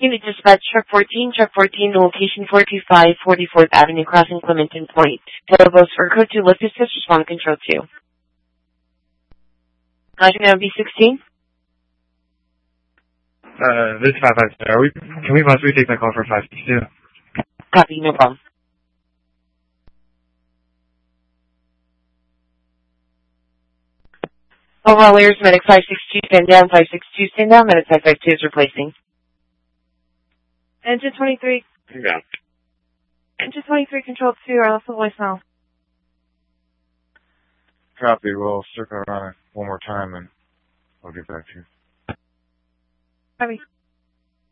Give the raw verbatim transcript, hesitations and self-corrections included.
Unit Dispatch, Truck fourteen, Truck fourteen, location four two five, forty-fourth Avenue, crossing Clementon Point. Delivos for code two, lift assist, respond control two. Roger, now B sixteen. Uh, this is five five zero. Are we, can we possibly take that call for five six two? Copy, no problem. Overall layers, medic five six two, stand down, five six two, stand down, medic five five two is replacing. Engine twenty-three. Yeah. Engine twenty-three, control two, I left the voicemail. Copy. We'll circle around it one more time and we'll get back to you. Copy.